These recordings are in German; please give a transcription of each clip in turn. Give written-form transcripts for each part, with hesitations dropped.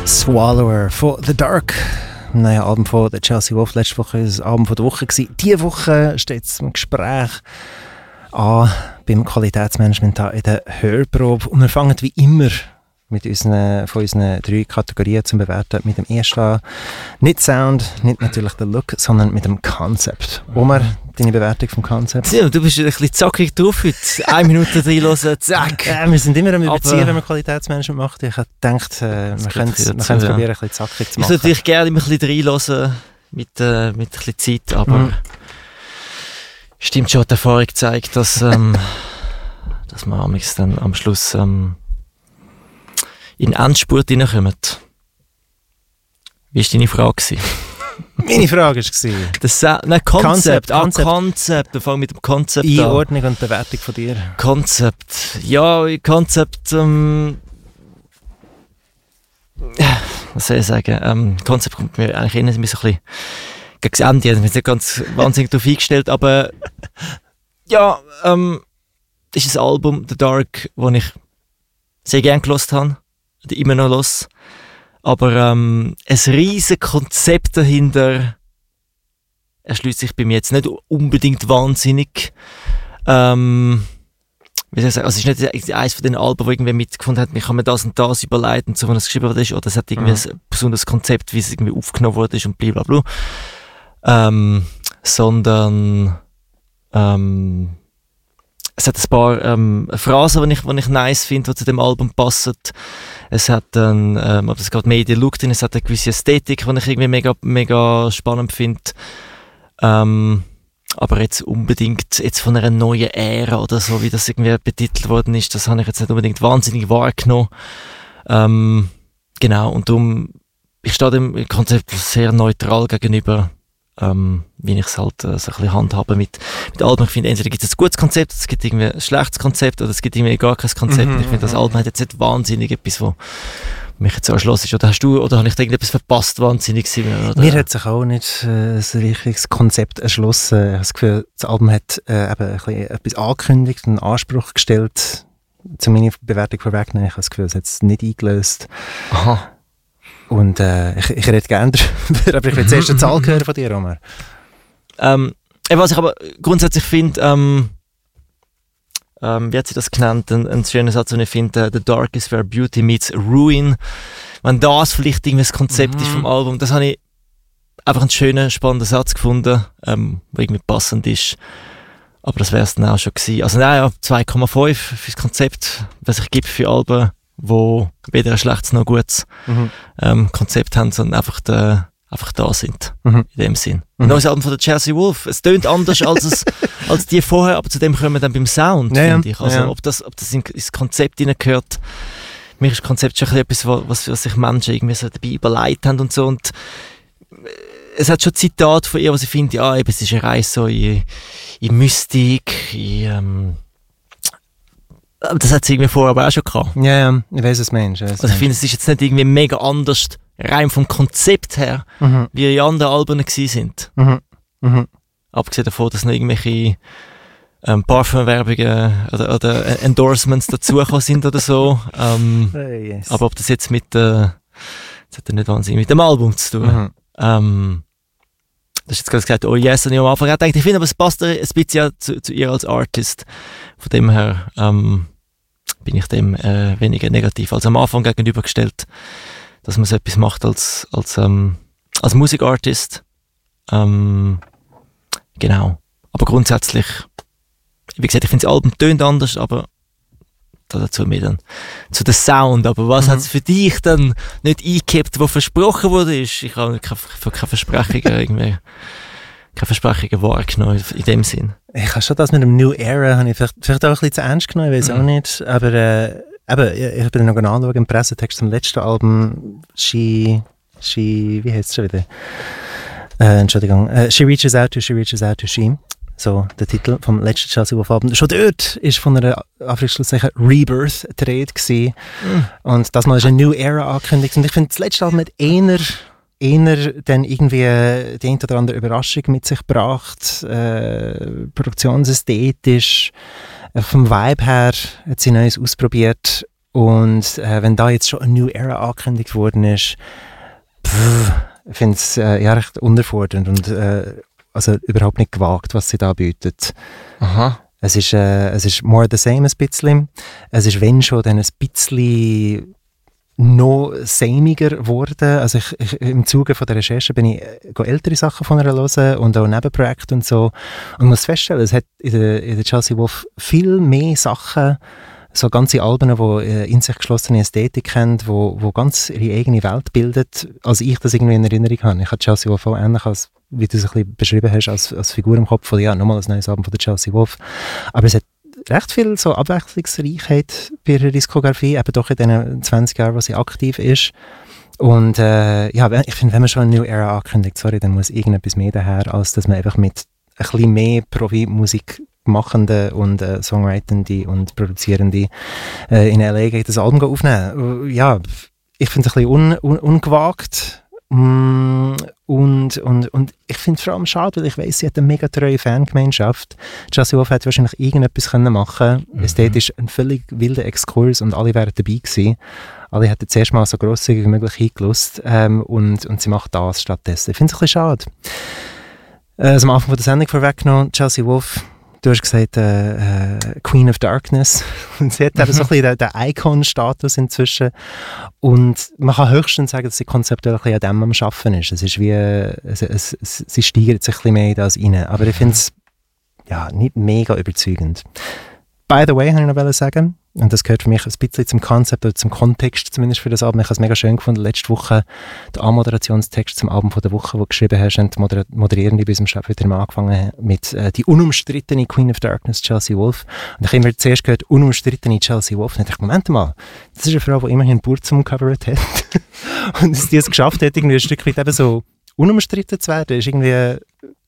Swallower von The Dark. Ein neues Album von Chelsea Wolfe. Letzte Woche war das Album von der Woche. Diese Woche steht es im Gespräch an beim Qualitätsmanagement in der Hörprobe. Und wir fangen wie immer mit von unseren 3 Kategorien zum Bewerten mit dem ersten an. Nicht Sound, nicht natürlich der Look, sondern mit dem Konzept. Omar, deine Bewertung vom Konzept? Ja, du bist ein bisschen zackig drauf heute. 1 Minute reinhören, zack. Wir sind immer am Überziehen, wenn man Qualitätsmanagement macht. Ich habe gedacht, wir können es probieren, ein bisschen zackig zu machen. Ich würde dich gerne immer ein bisschen reinhören mit ein bisschen Zeit, aber stimmt schon, die Erfahrung zeigt, dass man dann am Schluss in den Endspurt hineinkommt. Wie war deine Frage? Meine Frage war Konzept. Wir fangen mit dem Konzept an. Einordnung und Bewertung von dir. Konzept. Ja, Konzept. Was soll ich sagen? Konzept kommt mir eigentlich ein bisschen gegen das Ende. Ich bin nicht ganz wahnsinnig darauf eingestellt, aber ja, das ist ein Album, The Dark, das ich sehr gerne gehört habe. Immer noch los. Aber ein riesiges Konzept dahinter erschließt sich bei mir jetzt nicht unbedingt wahnsinnig. Wie soll ich sagen? Also es ist nicht eines von den Alben, wo irgendwie mitgefunden hat, ich kann mir das und das überleiten, so wenn es geschrieben wurde, oder es hat irgendwie ein besonderes Konzept, wie es irgendwie aufgenommen wurde und blablabla. Sondern es hat ein paar Phrasen, die ich nice finde, die zu dem Album passen. Es hat ob das gerade mehr in den Look drin, es hat eine gewisse Ästhetik, die ich irgendwie mega, mega spannend finde. Aber jetzt unbedingt jetzt von einer neuen Ära oder so, wie das irgendwie betitelt worden ist, das habe ich jetzt nicht unbedingt wahnsinnig wahrgenommen. Genau, und darum, ich stehe dem Konzept sehr neutral gegenüber. Wie ich es halt so ein bisschen handhabe mit Alben. Ich finde, entweder gibt es ein gutes Konzept, es gibt irgendwie ein schlechtes Konzept oder es gibt irgendwie gar kein Konzept. Ich finde, das Album hat jetzt nicht wahnsinnig etwas, was mich jetzt so erschlossen ist. Oder habe ich da irgendetwas verpasst, wahnsinnig gewesen? Mir hat sich auch nicht ein richtiges Konzept erschlossen. Ich habe das Gefühl, das Album hat eben ein bisschen etwas angekündigt, einen Anspruch gestellt. Zu meiner Bewertung vorwegnehmen. Ich habe das Gefühl, es hat es nicht eingelöst. Aha. Und ich rede gerne darüber, aber ich will zuerst eine Zahl hören von dir, Omar. Was ich aber grundsätzlich finde, wie hat sie das genannt, ein schöner Satz, den ich finde, «The dark is where beauty meets ruin». Wenn das vielleicht irgendwie das Konzept ist vom Album, das habe ich einfach einen schönen, spannenden Satz gefunden, der irgendwie passend ist. Aber das wäre es dann auch schon gewesen. Also nein, 2,5 für das Konzept, was ich gebe für Alben, wo weder ein schlechtes noch ein gutes Konzept haben, sondern einfach da sind, in dem Sinn. Ein neues Album von der Chelsea Wolfe. Es tönt anders als die vorher, aber zu dem kommen wir dann beim Sound, finde ich. Also ob das ins Konzept hineingehört. Mir ist das Konzept schon etwas, was sich Menschen irgendwie so dabei überlegt haben und so. Und es hat schon Zitate von ihr, was ich finde, ja, eben, es ist eine Reise so in Mystik, aber das hat sie irgendwie vorher aber auch schon gehabt. Ja, ich weiss, was du meinst. Also ich finde, es ist jetzt nicht irgendwie mega anders, rein vom Konzept her, wie die anderen Alben gewesen sind. Abgesehen davon, dass noch irgendwelche Parfumwerbungen oder Endorsements dazugekommen sind oder so. Yes. Aber ob das jetzt das hat ja nicht wahnsinnig mit dem Album zu tun. Das ist jetzt gerade gesagt, oh yes, und ich am Anfang auch gedacht, ich finde, aber es passt ein bisschen zu ihr als Artist. Von dem her bin ich dem weniger negativ als am Anfang gegenübergestellt, dass man so etwas macht als Musikartist. Genau. Aber grundsätzlich, wie gesagt, ich finde das Album tönt anders, aber dazu mehr dann zu der Sound. Aber was hat es für dich dann nicht eingekippt, was versprochen wurde? Ich habe keine Versprechungen wahrgenommen in dem Sinn. Ich habe schon das mit dem New Era, habe ich vielleicht auch ein bisschen zu ernst genommen, ich weiß auch nicht. Aber ich bin noch anschauen im Pressetext zum letzten Album, wie heißt es schon wieder? Entschuldigung. She reaches out to she. So, der Titel vom letzten Chelsea Wolfe Album. Schon dort ist von einer Anführungszeichen Rebirth die Rede gewesen. Und das mal ist eine New Era angekündigt. Und ich finde, das letzte Album hat eher dann irgendwie die eine oder andere Überraschung mit sich gebracht. Produktionsästhetisch, vom Vibe her hat sie Neues ausprobiert. Und wenn da jetzt schon eine New Era angekündigt worden ist, ich finde es recht unterfordernd und also überhaupt nicht gewagt, was sie da bietet. Aha. Es ist more the same ein bisschen. Es ist, wenn schon, dann ein bisschen noch samiger geworden. Also im Zuge von der Recherche bin ich ältere Sachen von ihr hören und auch Nebenprojekte und so. Und muss feststellen, es hat in der Chelsea Wolfe viel mehr Sachen, so ganze Alben, die in sich geschlossene Ästhetik haben, wo ganz ihre eigene Welt bildet, als ich das irgendwie in Erinnerung habe. Ich habe Chelsea Wolfe auch ähnlich, als wie du es ein bisschen beschrieben hast, als Figur im Kopf von, ja, nochmal ein neues Album von der Chelsea Wolfe. Aber es hat recht viel so Abwechslungsreichheit bei ihrer Diskografie, eben doch in den 20 Jahren, wo sie aktiv ist. Und ja, ich finde, wenn man schon eine New Era ankündigt, dann muss irgendetwas mehr daher, als dass man einfach mit ein bisschen mehr Profi-Musik Machende und Songwritende und Produzierende in L.A. geht das Album aufnehmen. Ja, ich finde es ein bisschen ungewagt. Und ich finde es vor allem schade, weil ich weiss, sie hat eine mega treue Fangemeinschaft. Chelsea Wolfe hat wahrscheinlich irgendetwas machen können. Ästhetisch ein völlig wilder Exkurs und alle wären dabei gewesen. Alle hätten zuerst mal so grosszügig wie möglich hingelost und sie macht das stattdessen. Ich finde es ein bisschen schade. Also am Anfang von der Sendung vorweggenommen, Chelsea Wolfe, du hast gesagt, Queen of Darkness. Und sie hat eben so ein bisschen den Icon-Status inzwischen. Und man kann höchstens sagen, dass sie konzeptuell ein bisschen an dem am Arbeiten ist. Es ist wie, sie steigert sich ein bisschen mehr in das rein. Aber ich finde es ja, nicht mega überzeugend. By the way, wollte ich noch sagen, und das gehört für mich ein bisschen zum Konzept oder zum Kontext zumindest für das Album. Ich habe es mega schön gefunden, letzte Woche den Anmoderationstext zum Album von der Woche, den du geschrieben hast, und die Moderierende bei unserem Chef wieder mal angefangen mit die unumstrittene Queen of Darkness, Chelsea Wolfe. Und ich habe immer zuerst gehört, unumstrittene Chelsea Wolfe. Und ich dachte, Moment mal, das ist eine Frau, die immerhin Burzum gecovert hat. Und dass die es geschafft hat, irgendwie ein Stück weit eben so unumstritten zu werden, ist irgendwie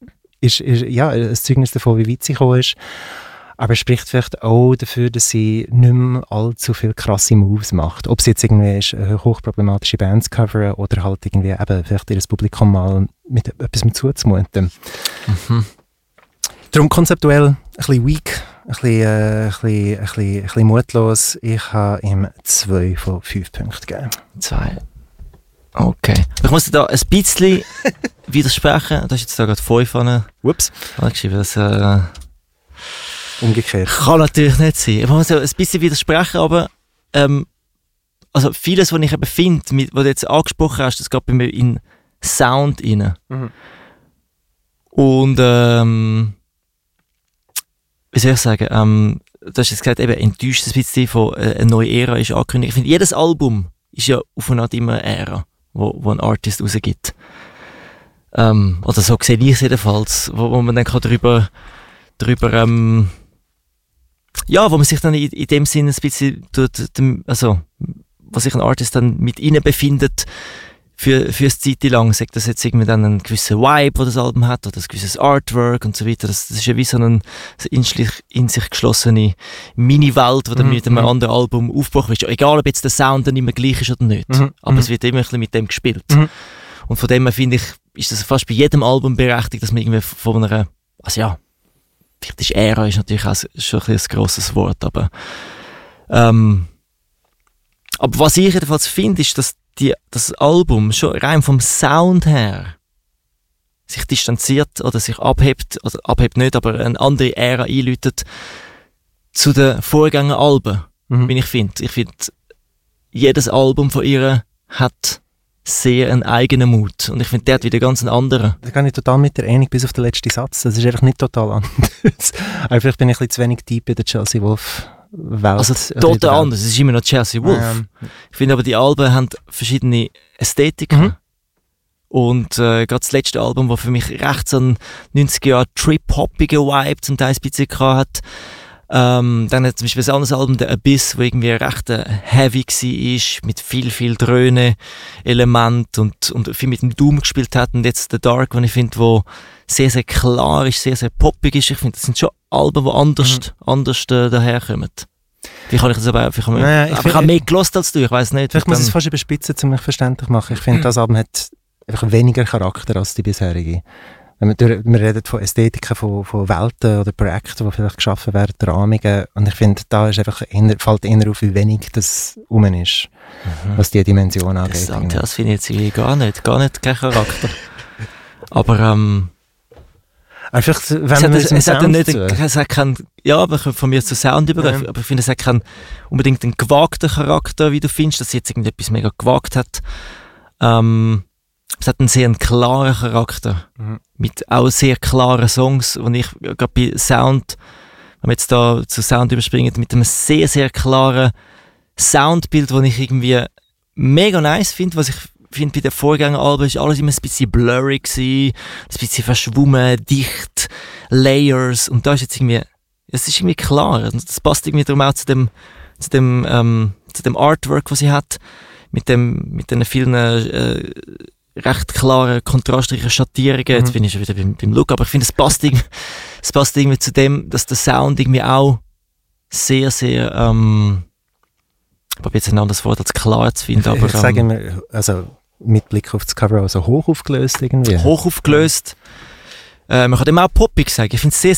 ja, ein Zeugnis davon, wie weit sie gekommen ist. Aber es spricht vielleicht auch dafür, dass sie nicht mehr allzu viele krasse Moves macht. Ob sie jetzt irgendwie hochproblematische Bands covern oder halt irgendwie eben vielleicht ihr Publikum mal mit etwas zuzumuten. Darum konzeptuell ein bisschen weak, ein bisschen mutlos. Ich habe ihm 2 von 5 Punkten gegeben. 2. Okay. Ich muss dir da ein bisschen widersprechen. Du hast jetzt da gerade 5 an. Ups. Geschrieben, das umgekehrt. Kann natürlich nicht sein. Ich muss ein bisschen widersprechen, aber also vieles, was ich eben finde, was du jetzt angesprochen hast, das geht bei mir in Sound rein. Und wie soll ich sagen, du hast jetzt gesagt, eben enttäuscht ein bisschen von einer neuen Ära ist angekündigt. Ich finde, jedes Album ist ja auf eine Art immer eine Ära, wo ein Artist rausgibt. Oder so sehe ich es jedenfalls, wo man dann kann drüber ja, wo man sich dann in dem Sinne ein bisschen also wo sich ein Artist dann mit ihnen befindet für eine Zeit lang, sagt das jetzt irgendwie dann einen gewissen Vibe, wo das Album hat, oder ein gewisses Artwork und so weiter. Das ist ja wie so eine in sich geschlossene Mini-Welt, die dann mit einem anderen Album aufgebrochen wird. Egal, ob jetzt der Sound dann immer gleich ist oder nicht. Aber es wird immer ein bisschen mit dem gespielt. Und von dem her finde ich, ist das fast bei jedem Album berechtigt, dass man irgendwie von einer, also ja, vielleicht ist Ära ist natürlich auch schon ein grosses Wort, aber was ich jedenfalls finde, ist, dass das Album schon rein vom Sound her sich distanziert oder sich abhebt nicht, aber eine andere Ära einläutet zu den Vorgängeralben, wie ich finde. Ich finde, jedes Album von ihr hat sehr einen eigenen Mut. Und ich finde, der hat wieder ganz einen anderen. Da kann ich total mit dir einig, bis auf den letzten Satz. Das ist einfach nicht total anders. Aber vielleicht bin ich ein bisschen zu wenig deep in der Chelsea Wolfe Welt. Also total anders. Es ist immer noch Chelsea Wolfe. Ich finde aber, die Alben haben verschiedene Ästhetiken. Und gerade das letzte Album, das für mich recht so einen 90er-Jahre Trip-hoppigen Vibe zum Teil ein bisschen hat. Dann hat zum Beispiel ein anderes Album, The Abyss, wo irgendwie recht heavy war, mit viel Dröhne-Element und viel mit dem Doom gespielt hat. Und jetzt The Dark, den ich finde, wo sehr, sehr klar ist, sehr, sehr poppig ist. Ich finde, das sind schon Alben, die anders daherkommen. Wie kann ich das aber ich habe mehr gelost als du, ich weiss nicht. Vielleicht muss ich es fast überspitzen, um mich verständlich zu machen. Ich finde, das Album hat einfach weniger Charakter als die bisherige. Wir reden von Ästhetiken, von Welten oder Projekten, die vielleicht geschaffen werden, Rahmungen. Und ich finde, da ist einfach fällt eher auf, wie wenig das rum ist, was die Dimension angeht. Das finde ich jetzt gar nicht kein Charakter. Aber vielleicht, wenn es hat keinen, ja, aber von mir zu Sound übergehen, aber ich finde, es hat keinen unbedingt einen gewagten Charakter, wie du findest, dass sie jetzt irgendetwas mega gewagt hat. Es hat einen sehr klaren Charakter, mit auch sehr klaren Songs, und ich gerade bei Sound, wenn wir jetzt da zu Sound überspringen, mit einem sehr, sehr klaren Soundbild, das ich irgendwie mega nice finde, was ich finde, bei den Vorgängeralben ist alles immer ein bisschen blurry gewesen, ein bisschen verschwommen, dicht, Layers, und da ist jetzt irgendwie, es ist irgendwie klar, und das passt irgendwie darum auch zu dem Artwork, was sie hat, mit den vielen recht klaren, kontrastreichen Schattierungen. Jetzt bin ich schon wieder beim Look, aber ich finde, es passt irgendwie zu dem, dass der Sound irgendwie auch sehr, sehr, ich habe jetzt ein anderes Wort als klar zu finden, aber... Ich sage immer, also mit Blick auf das Cover, also hoch aufgelöst irgendwie. Hoch aufgelöst. Man kann dem auch poppig sagen. Ich finde es sehr,